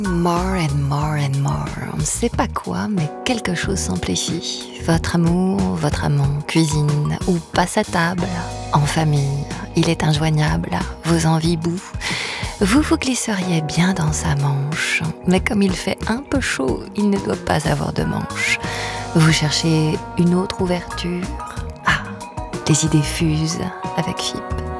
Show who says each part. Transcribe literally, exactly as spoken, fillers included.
Speaker 1: More and more and more. On ne sait pas quoi, mais quelque chose s'amplifie. Votre amour, votre amant, cuisine ou passe à table, en famille. Il est injoignable, vos envies bouffent. Vous vous glisseriez bien dans sa manche, mais comme il fait un peu chaud, il ne doit pas avoir de manche. Vous cherchez une autre ouverture. Ah, les idées fusent avec F I P.